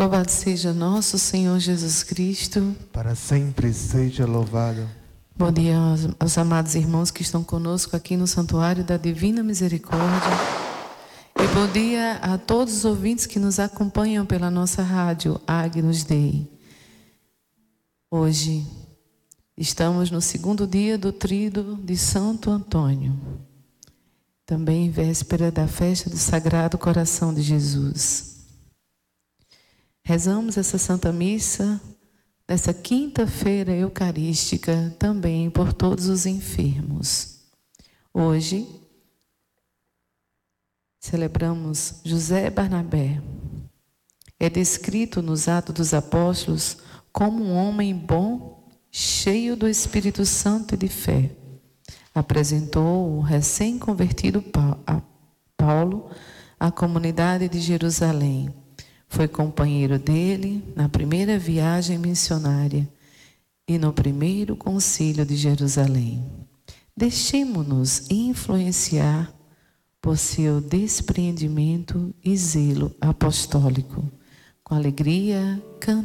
Louvado seja nosso Senhor Jesus Cristo. Para sempre seja louvado. Bom dia aos amados irmãos que estão conosco aqui no Santuário da Divina Misericórdia. E bom dia a todos os ouvintes que nos acompanham pela nossa rádio Agnus Dei. Hoje estamos no segundo dia do Tríduo de Santo Antônio. Também véspera da festa do Sagrado Coração de Jesus. Rezamos essa Santa Missa nessa quinta-feira eucarística também por todos os enfermos. Hoje celebramos José Barnabé. É descrito nos Atos dos Apóstolos como um homem bom, cheio do Espírito Santo e de fé. Apresentou o recém-convertido Paulo à comunidade de Jerusalém. Foi companheiro dele na primeira viagem missionária e no primeiro concílio de Jerusalém. Deixemo-nos influenciar por seu despreendimento e zelo apostólico. Com alegria, cantamos.